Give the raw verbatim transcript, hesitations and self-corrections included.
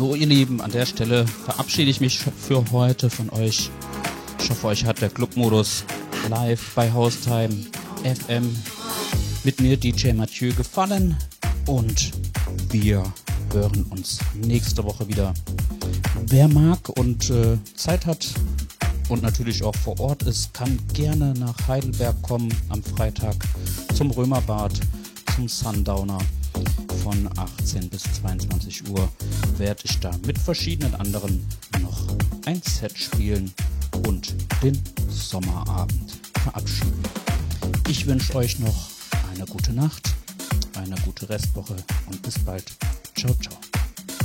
So, ihr Lieben, an der Stelle verabschiede ich mich für heute von euch. Ich hoffe, euch hat der Clubmodus live bei Haustime F M mit mir, D J Mathieu, gefallen. Und wir hören uns nächste Woche wieder. Wer mag und äh, Zeit hat und natürlich auch vor Ort ist, kann gerne nach Heidelberg kommen am Freitag zum Römerbad, zum Sundowner. Von achtzehn bis zweiundzwanzig Uhr werde ich da mit verschiedenen anderen noch ein Set spielen und den Sommerabend verabschieden. Ich wünsche euch noch eine gute Nacht, eine gute Restwoche und bis bald. Ciao, ciao.